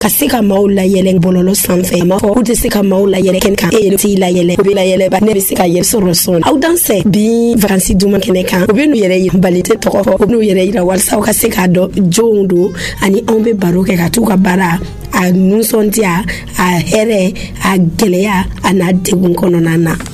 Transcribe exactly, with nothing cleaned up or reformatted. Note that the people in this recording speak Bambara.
ka se ka maaw la yɛlɛ bɔlɔlɔ sanfɛ a ma fɔ k'u tɛ se ka maaw la yɛlɛ kɛnɛ kan e yɛrɛ t'i la yɛlɛ o bɛ la yɛlɛ ba ne bɛ se ka yɛlɛ sɔrɔ sɔn aw dansɛ bi vacances duman kɛnɛ kan u bɛ n'u yɛrɛ yira bali tɛ tɔgɔ fɔ u bɛ n'u yɛrɛ yira walasa u ka se k'a dɔn jɔnw don ani anw bɛ baro kɛ ka t'u ka baara a nusɔndiya a hɛrɛ a gɛlɛya a n'a degun kɔnɔna na.